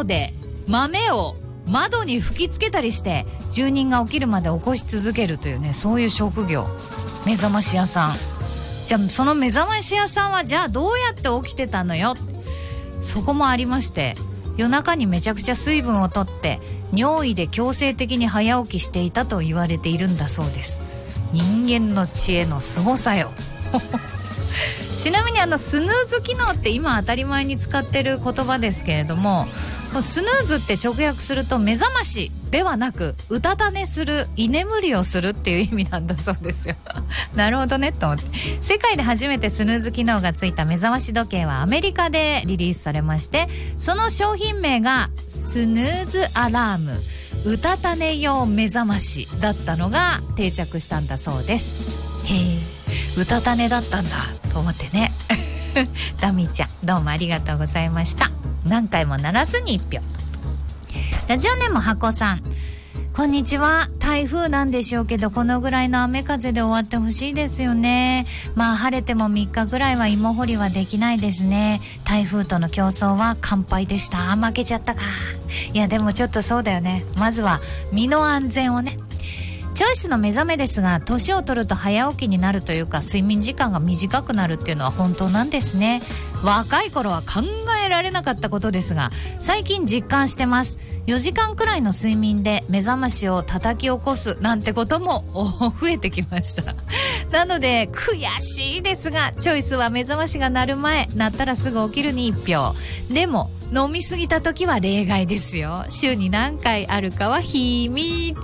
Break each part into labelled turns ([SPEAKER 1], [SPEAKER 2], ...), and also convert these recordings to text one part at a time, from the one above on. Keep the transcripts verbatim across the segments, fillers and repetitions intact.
[SPEAKER 1] オで豆を窓に吹きつけたりして住人が起きるまで起こし続けるというね、そういう職業、目覚まし屋さん。じゃあその目覚まし屋さんはじゃあどうやって起きてたのよ、そこもありまして、夜中にめちゃくちゃ水分をとって尿意で強制的に早起きしていたと言われているんだそうです。人間の知恵の凄さよちなみにあのスヌーズ機能って今当たり前に使ってる言葉ですけれども、スヌーズって直訳すると目覚ましではなくうたた寝する、居眠りをするっていう意味なんだそうですよなるほどねと思って。世界で初めてスヌーズ機能がついた目覚まし時計はアメリカでリリースされまして、その商品名がスヌーズアラーム、うたた寝用目覚ましだったのが定着したんだそうです。へえ、うたた寝だったんだと思ってねダミちゃんどうもありがとうございました。何回も鳴らすに一票。ラジオネーム箱さん、こんにちは。台風なんでしょうけどこのぐらいの雨風で終わってほしいですよね。まあ晴れてもみっかぐらいは芋掘りはできないですね。台風との競争は完敗でした。負けちゃったか。いやでもちょっとそうだよね。まずは身の安全をね。チョイスの目覚めですが、年を取ると早起きになるというか睡眠時間が短くなるっていうのは本当なんですね。若い頃は考えられなかったことですが最近実感してます。よじかんくらいの睡眠で目覚ましを叩き起こすなんてことも増えてきましたなので悔しいですがチョイスは目覚ましが鳴る前、鳴ったらすぐ起きるに一票。でも飲みすぎた時は例外ですよ。週に何回あるかは秘密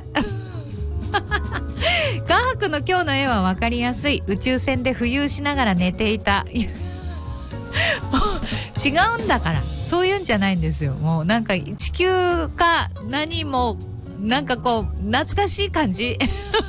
[SPEAKER 1] 画伯の今日の絵は分かりやすい。宇宙船で浮遊しながら寝ていた違うんだから、そういうんじゃないんですよ。もうなんか地球か何もなんかこう懐かしい感じ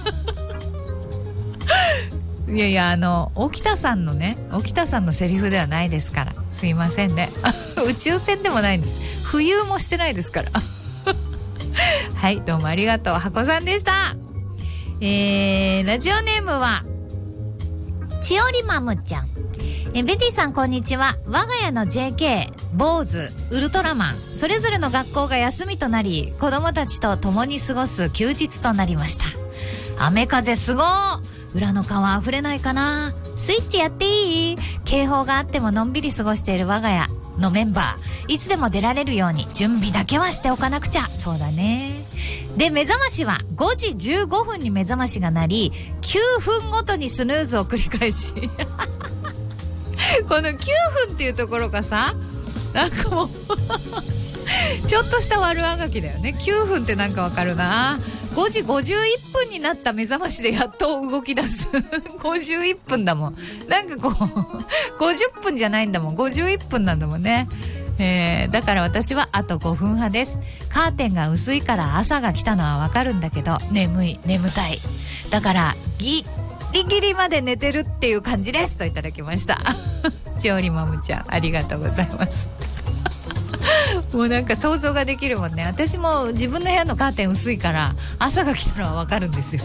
[SPEAKER 1] いやいや、あの沖田さんのね、沖田さんのセリフではないですから、すいませんね宇宙船でもないんです。浮遊もしてないですからはい、どうもありがとう。箱さんでした。えー、ラジオネームはちおりまむちゃん。えベティさんこんにちは。我が家の ジェーケー、坊主、ウルトラマンそれぞれの学校が休みとなり、子供たちと共に過ごす休日となりました。雨風すごー。裏の川溢れないかな。スイッチやっていい？警報があってものんびり過ごしている我が家のメンバー、いつでも出られるように準備だけはしておかなくちゃ。そうだね。で目覚ましはごじじゅうごふんに目覚ましが鳴り、きゅうふんごとにスヌーズを繰り返しこのきゅうふんっていうところがさ、なんかもうちょっとした悪あがきだよね。きゅうふんってなんかわかるな。ごじごじゅういっぷんになった目覚ましでやっと動き出すごじゅういっぷんだもん。なんかこうごじゅっぷんじゃないんだもん、ごじゅういっぷんなんだもんね。えー、だから私はあとごふん派です。カーテンが薄いから朝が来たのはわかるんだけど眠い、眠たい。だからギリギリまで寝てるっていう感じですといただきましたちおりまむちゃんありがとうございますもうなんか想像ができるもんね。私も自分の部屋のカーテン薄いから朝が来たのはわかるんですよ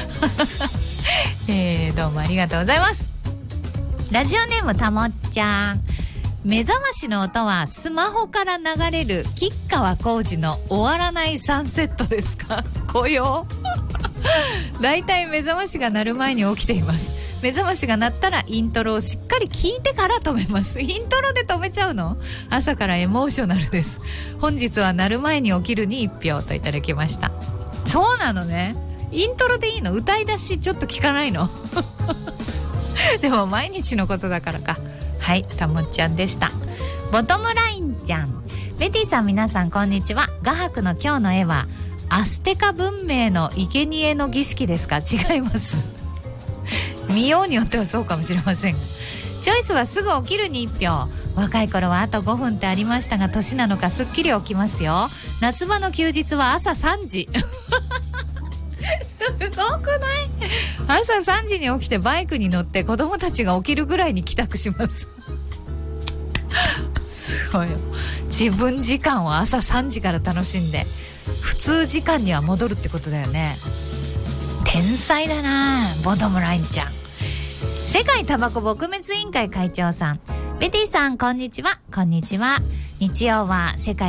[SPEAKER 1] えー、どうもありがとうございます。ラジオネームたもっちゃん。目覚ましの音はスマホから流れる吉川晃司の終わらないサンセットですか？雇用だいたい目覚ましが鳴る前に起きています。目覚ましが鳴ったらイントロをしっかり聞いてから止めます。イントロで止めちゃうの？朝からエモーショナルです。本日は鳴る前に起きるに一票といただきました。そうなのね。イントロでいいの？歌い出しちょっと聞かないのでも毎日のことだからか。はい、たもっちゃんでした。ボトムラインちゃん。ベティさん皆さんこんにちは。画伯の今日の絵はアステカ文明の生贄の儀式ですか？違います見ようによってはそうかもしれません。チョイスはすぐ起きるに一票。若い頃はあとごふんってありましたが年なのかすっきり起きますよ。夏場の休日は朝さんじすごくない？朝さんじに起きてバイクに乗って子供たちが起きるぐらいに帰宅しますすごいよ。自分時間を朝さんじから楽しんで普通時間には戻るってことだよね。天才だなボトムラインちゃん。世界タバコ撲滅委員会会長さん。ベティさんこんにちは。こんにちは。日曜は世界